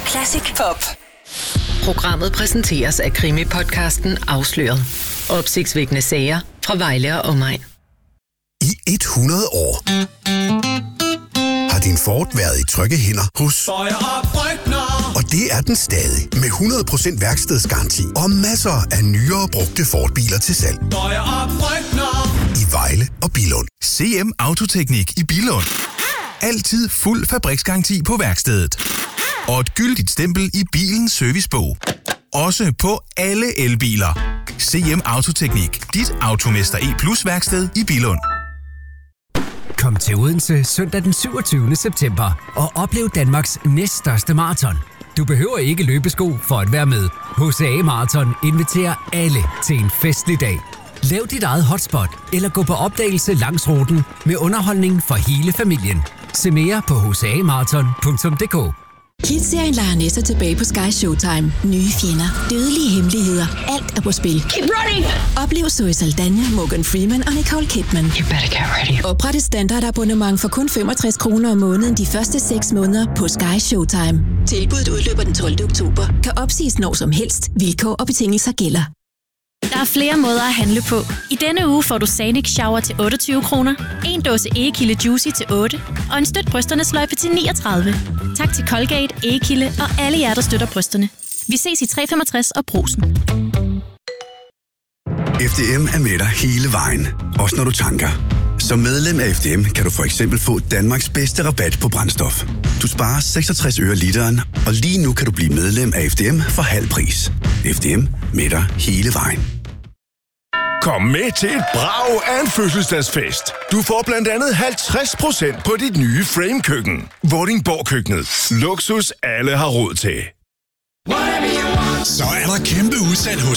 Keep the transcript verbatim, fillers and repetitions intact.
Classic Pop. Programmet præsenteres af krimi-podcasten Afsløret. Opsigtsvækkende sager fra Vejle og omegn. I hundrede år har din Ford været i trygge hænder hos... Og det er den stadig. Med hundrede procent værkstedsgaranti og masser af nyere brugte Ford-biler til salg. I Vejle og Billund. C M Autoteknik i Billund. Altid fuld fabriksgaranti på værkstedet. Og et gyldigt stempel i bilens servicebog. Også på alle elbiler. C M Autoteknik. Dit Automester E Plus værksted i Billund. Kom til Odense søndag den syvogtyvende september og oplev Danmarks næststørste maraton. Du behøver ikke løbesko for at være med. H C A Marathon inviterer alle til en festlig dag. Lav dit eget hotspot eller gå på opdagelse langs ruten med underholdning for hele familien. Se mere på h c a marathon punktum d k. Kids-serien leger Nessa tilbage på Sky Showtime. Nye fjender, dødelige hemmeligheder, alt er på spil. Keep running! Oplev Zoe Saldana, Morgan Freeman og Nicole Kidman. You better get ready. Opret et standardabonnement for kun femogtres kroner om måneden de første seks måneder på Sky Showtime. Tilbuddet udløber den tolvte oktober. Kan opsiges når som helst. Vilkår og betingelser gælder. Der er flere måder at handle på. I denne uge får du Sanik Shower til otteogtyve kroner, en dåse Egekilde Juicy til otte og en støt brysterne sløjfe til niogtredive. Tak til Colgate, Egekilde og alle jer, der støtter brysterne. Vi ses i tre femogtres og Brugsen. F D M er med dig hele vejen. Også når du tanker. Som medlem af F D M kan du for eksempel få Danmarks bedste rabat på brændstof. Du sparer seksogtres øre literen, og lige nu kan du blive medlem af F D M for halv pris. F D M med dig hele vejen. Kom med til et brag af en fødselsdagsfest. Du får blandt andet halvtreds procent på dit nye Frame-køkken. Vordingborg-køkkenet. Luksus alle har råd til. Så er der kæmpe udsalg hos